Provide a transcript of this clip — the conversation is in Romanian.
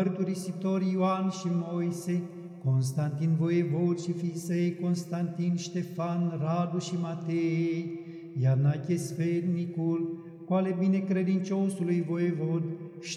mărturisitori Ioan și Moise, Constantin voievod și fiii săi Constantin, Ștefan, Radu și Matei, Iarnache sfetnicul, cu ale binecredinciosului voievod